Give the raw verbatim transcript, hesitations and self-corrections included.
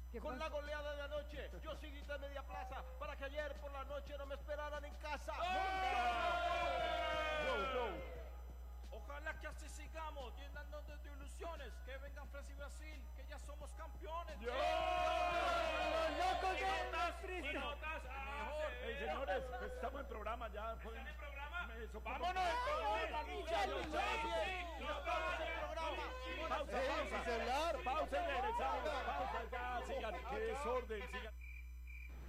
Con la goleada de anoche, yo sí grité media plaza para que ayer por la noche no me esperaran en casa. No, no. Ojalá que así sigamos, llenándonos de ilusiones. Que vengan Francia y Brasil, que ya somos campeones. ¡Yo! ¡Locos de ¡Y notas! ¡Mejor! Hey, señores, estamos en programa ya. ¿Están en programa? ¡Vámonos! Pausa, pausa. Pausa y regresamos. Pausa ya. Sigan. ¡Qué desorden! Sigan.